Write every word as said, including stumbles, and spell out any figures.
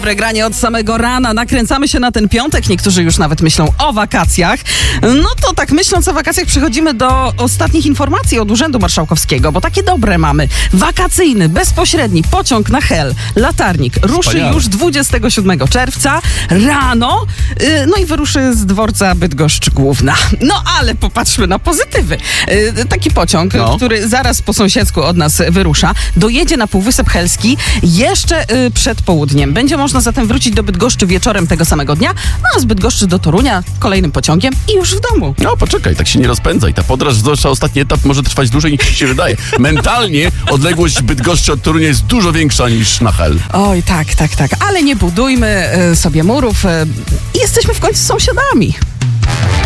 Dobre granie od samego rana, nakręcamy się na ten piątek, niektórzy już nawet myślą o wakacjach. No to tak myśląc o wakacjach przechodzimy do ostatnich informacji od Urzędu Marszałkowskiego, bo takie dobre mamy. Wakacyjny, bezpośredni pociąg na Hel, Latarnik ruszy Wspaniale. już dwudziestego siódmego czerwca rano, yy, no i wyruszy z dworca Bydgoszcz Główna. No ale popatrzmy na pozytywy. Yy, taki pociąg, No. który zaraz po sąsiedzku od nas wyrusza, dojedzie na Półwysep Helski jeszcze yy, przed południem. Będzie można zatem wrócić do Bydgoszczy wieczorem tego samego dnia, no a z Bydgoszczy do Torunia kolejnym pociągiem i już w domu. No poczekaj, tak się nie rozpędzaj. Ta podróż, zwłaszcza ostatni etap, może trwać dłużej niż ci się wydaje. Mentalnie odległość Bydgoszczy od Torunia jest dużo większa niż na Hel. Oj, tak, tak, tak. Ale nie budujmy y, sobie murów. Y, jesteśmy w końcu sąsiadami.